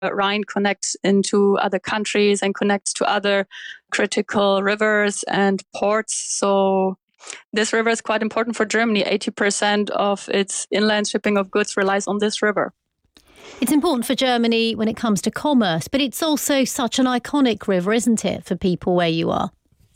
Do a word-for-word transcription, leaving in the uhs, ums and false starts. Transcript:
Rhine connects into other countries and connects to other critical rivers and ports. So this river is quite important for Germany. eighty percent of its inland shipping of goods relies on this river. It's important for Germany when it comes to commerce, but it's also such an iconic river, isn't it, for people where you are?